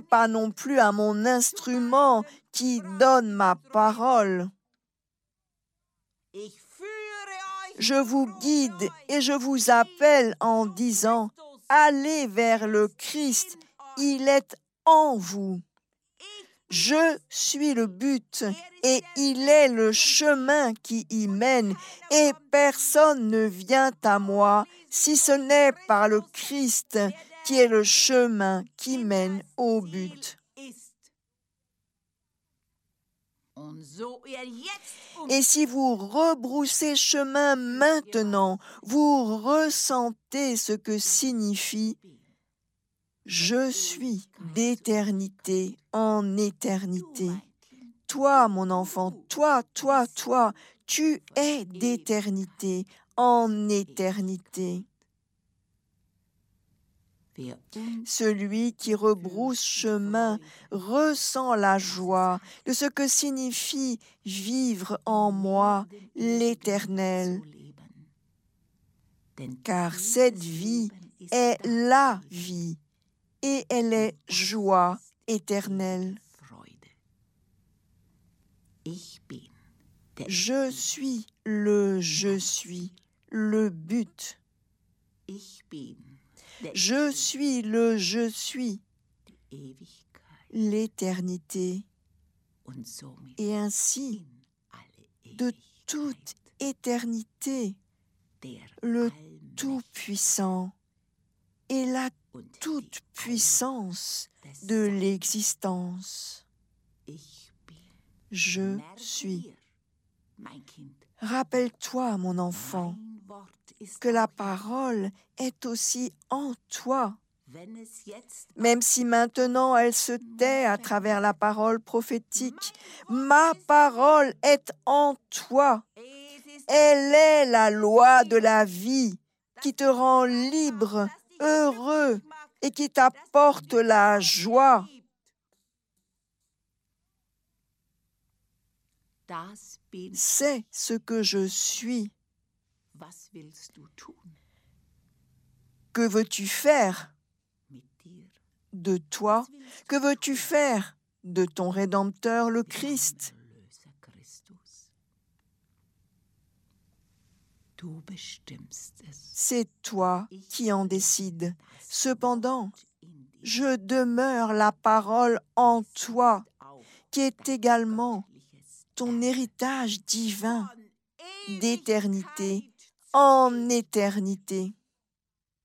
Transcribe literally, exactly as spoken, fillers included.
suis pas non plus à mon instrument qui donne ma parole. Je vous guide et je vous appelle en disant, allez vers le Christ, il est en vous. Je suis le but et il est le chemin qui y mène et personne ne vient à moi si ce n'est par le Christ qui est le chemin qui mène au but. Et si vous rebroussez chemin maintenant, vous ressentez ce que signifie « Je suis d'éternité en éternité ». Toi, mon enfant, toi, toi, toi, tu es d'éternité en éternité. Celui qui rebrousse chemin ressent la joie de ce que signifie vivre en moi l'Éternel. Car cette vie est la vie et elle est joie éternelle. Je suis le je suis, le but. Je suis le je suis, l'éternité. Et ainsi, de toute éternité, le Tout-Puissant et la toute-puissance de l'existence. Je suis. Rappelle-toi, mon enfant, que la parole est aussi en toi. Même si maintenant elle se tait à travers la parole prophétique, ma parole est en toi. Elle est la loi de la vie qui te rend libre, heureux et qui t'apporte la joie. C'est ce que je suis. Que veux-tu faire de toi? Que veux-tu faire de ton Rédempteur, le Christ? C'est toi qui en décides. Cependant, je demeure la parole en toi, qui est également ton héritage divin d'éternité en éternité.